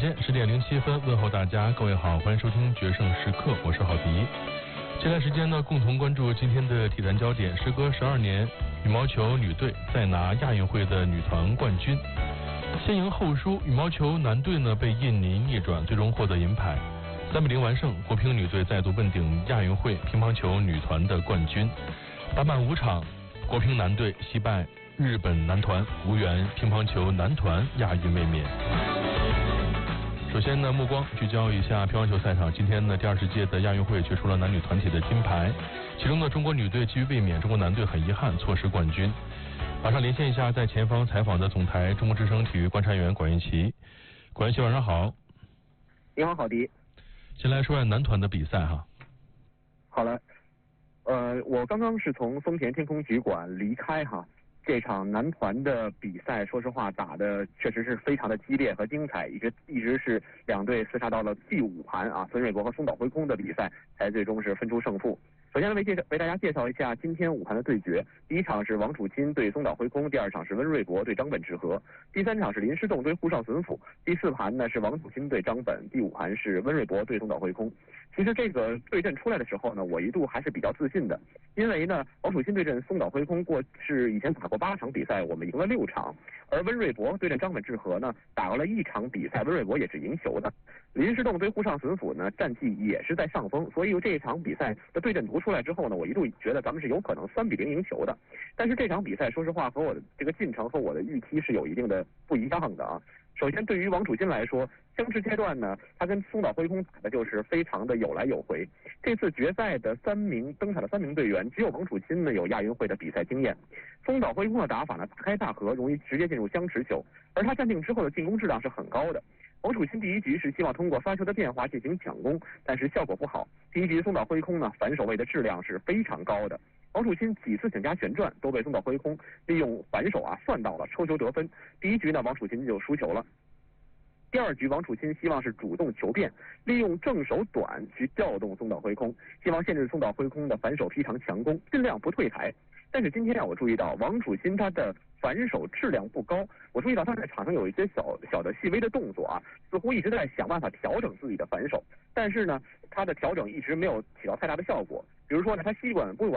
间10:07，问候大家，各位好，欢迎收听决胜时刻，我是郝迪。接下来时间呢，共同关注今天的体坛焦点。时隔12年，羽毛球女队再拿亚运会的女团冠军。先赢后输，羽毛球男队呢被印尼逆转，最终获得银牌，3-0完胜。国乒女队再度问鼎亚运会乒乓球女团的冠军。打满5场，国乒男队惜败日本男团，无缘乒乓球男团亚运卫冕。首先呢，目光聚焦一下乒乓球赛场。今天呢，第20届的亚运会决出了男女团体的金牌，其中呢，中国女队基于卫冕，中国男队很遗憾错失冠军。马上连线一下在前方采访的总台中国之声体育观察员管彦琪。管彦琪，晚上好。 你好，郝迪。 先来说下男团的比赛哈。 好了，我刚刚是从丰田天空体育馆离开哈。这场男团的比赛，说实话打的确实是非常的激烈和精彩，一直是两队厮杀到了第5盘啊，孙瑞博和松岛辉空的比赛才最终是分出胜负。首先为大家介绍一下今天5盘的对决。第一场是王楚钦对松岛辉空，第2场是温瑞博对张本智和，第3场是林诗栋对户上隼辅，第4盘呢是王楚钦对张本，第5盘是温瑞博对松岛辉空。其实这个对阵出来的时候呢，我一度还是比较自信的，因为呢王楚钦对阵松岛辉空是以前打过8场比赛，我们赢了6场，而温瑞博对阵张本智和呢打过了1场比赛，温瑞博也是赢球的。林诗栋对户上隼辅呢战绩也是在上风，所以这场比赛的对阵图出来之后呢，我一度觉得咱们是有可能3-0赢球的。但是这场比赛说实话和我的这个进程和我的预期是有一定的不一样的啊。首先对于王楚钦来说，相持阶段呢，他跟松岛辉空打的就是非常的有来有回。这次决赛的登场的3名队员，只有王楚钦呢有亚运会的比赛经验。松岛辉空的打法呢大开大合，容易直接进入相持球，而他站定之后的进攻质量是很高的。王楚钦第一局是希望通过发球的变化进行抢攻，但是效果不好。第一局松岛辉空呢反手位的质量是非常高的，王楚钦几次请加旋转都被松岛辉空利用反手算到了，抽球得分。第一局呢王楚钦就输球了。第2局王楚钦希望是主动求变，利用正手短去调动松岛辉空，希望限制松岛辉空的反手劈长强攻，尽量不退台。但是今天我注意到王楚钦他的反手质量不高，我注意到他在场上有一些小的细微的动作似乎一直在想办法调整自己的反手，但是呢他的调整一直没有起到太大的效果。比如说呢，他不管